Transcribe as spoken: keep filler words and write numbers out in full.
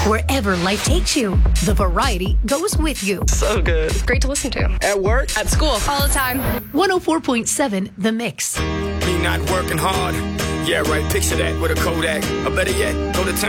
Wherever life takes you, the variety goes with you. So good. Great to listen to. At work. At school. All the time. one oh four point seven The Mix. Me not working hard. Yeah, right. Picture that with a Kodak. Or better yet, go to town.